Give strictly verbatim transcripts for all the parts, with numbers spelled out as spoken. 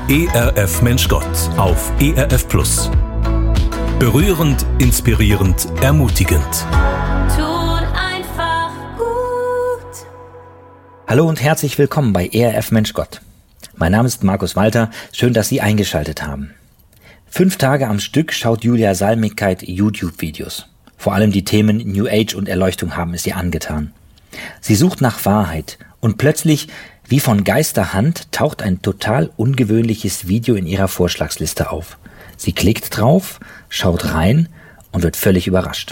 E R F Mensch Gott auf E R F Plus. Berührend, inspirierend, ermutigend. Tut einfach gut. Hallo und herzlich willkommen bei E R F Mensch Gott. Mein Name ist Markus Walter. Schön, dass Sie eingeschaltet haben. Fünf Tage am Stück schaut Julia Salmigkeit YouTube-Videos. Vor allem die Themen New Age und Erleuchtung haben es ihr angetan. Sie sucht nach Wahrheit und plötzlich, wie von Geisterhand, taucht ein total ungewöhnliches Video in ihrer Vorschlagsliste auf. Sie klickt drauf, schaut rein und wird völlig überrascht.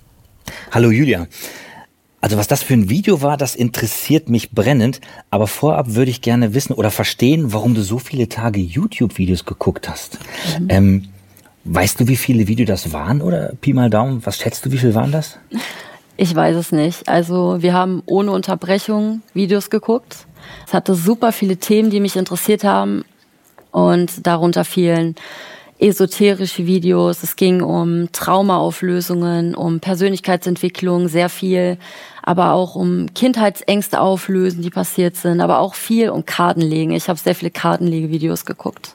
Hallo Julia. Also was das für ein Video war, das interessiert mich brennend. Aber vorab würde ich gerne wissen oder verstehen, warum du so viele Tage YouTube-Videos geguckt hast. Mhm. Ähm, weißt du, wie viele Videos das waren oder Pi mal Daumen? Was schätzt du, wie viel waren das? Ich weiß es nicht. Also wir haben ohne Unterbrechung Videos geguckt. Es hatte super viele Themen, die mich interessiert haben. Und darunter fielen esoterische Videos. Es ging um Traumaauflösungen, um Persönlichkeitsentwicklung, sehr viel. Aber auch um Kindheitsängste auflösen, die passiert sind. Aber auch viel um Kartenlegen. Ich habe sehr viele Kartenlegevideos geguckt.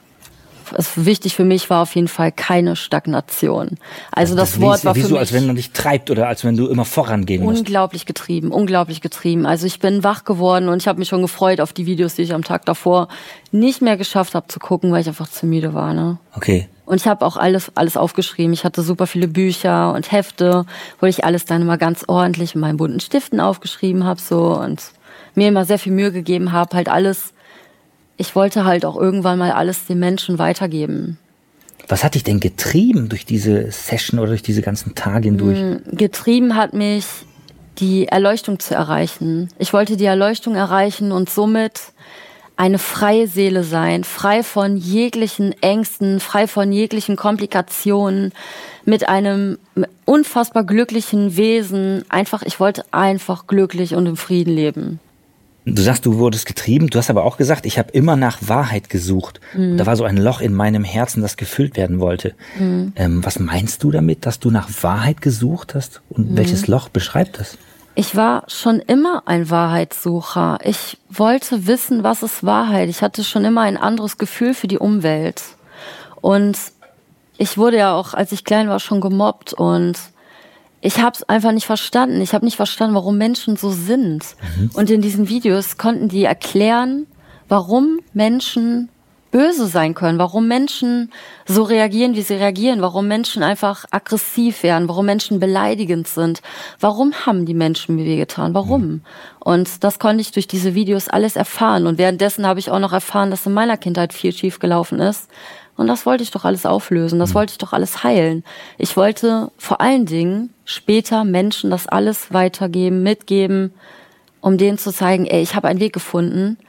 Es wichtig für mich war auf jeden Fall keine Stagnation. Also das, das Wort war für mich... Wie so, als wenn man dich treibt oder als wenn du immer vorangehen musst. Unglaublich getrieben, unglaublich getrieben. Also ich bin wach geworden und ich habe mich schon gefreut auf die Videos, die ich am Tag davor nicht mehr geschafft habe zu gucken, weil ich einfach zu müde war. Ne? Okay. Und ich habe auch alles alles aufgeschrieben. Ich hatte super viele Bücher und Hefte, wo ich alles dann immer ganz ordentlich mit meinen bunten Stiften aufgeschrieben habe so und mir immer sehr viel Mühe gegeben habe, halt alles... Ich wollte halt auch irgendwann mal alles den Menschen weitergeben. Was hat dich denn getrieben durch diese Session oder durch diese ganzen Tage hindurch? Getrieben hat mich, die Erleuchtung zu erreichen. Ich wollte die Erleuchtung erreichen und somit eine freie Seele sein, frei von jeglichen Ängsten, frei von jeglichen Komplikationen, mit einem unfassbar glücklichen Wesen. Einfach, ich wollte einfach glücklich und im Frieden leben. Du sagst, du wurdest getrieben, du hast aber auch gesagt, ich habe immer nach Wahrheit gesucht. Mhm. Da war so ein Loch in meinem Herzen, das gefüllt werden wollte. Mhm. Ähm, was meinst du damit, dass du nach Wahrheit gesucht hast? Und mhm. welches Loch beschreibt das? Ich war schon immer ein Wahrheitssucher. Ich wollte wissen, was ist Wahrheit. Ich hatte schon immer ein anderes Gefühl für die Umwelt. Und ich wurde ja auch, als ich klein war, schon gemobbt und ich habe es einfach nicht verstanden. Ich habe nicht verstanden, warum Menschen so sind. Mhm. Und in diesen Videos konnten die erklären, warum Menschen böse sein können, warum Menschen so reagieren, wie sie reagieren, warum Menschen einfach aggressiv werden, warum Menschen beleidigend sind. Warum haben die Menschen mir wehgetan? Warum? Mhm. Und das konnte ich durch diese Videos alles erfahren. Und währenddessen habe ich auch noch erfahren, dass in meiner Kindheit viel schief gelaufen ist. Und das wollte ich doch alles auflösen, das wollte ich doch alles heilen. Ich wollte vor allen Dingen später Menschen das alles weitergeben, mitgeben, um denen zu zeigen, ey, ich habe einen Weg gefunden,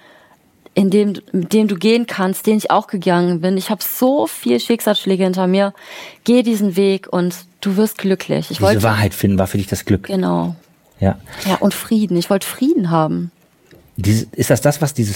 in dem, mit dem du gehen kannst, den ich auch gegangen bin. Ich habe so viel Schicksalsschläge hinter mir. Geh diesen Weg und du wirst glücklich. Ich Diese wollte, Wahrheit finden war für dich das Glück. Genau. Ja. Ja, und Frieden. Ich wollte Frieden haben. Diese, ist das das, was dieses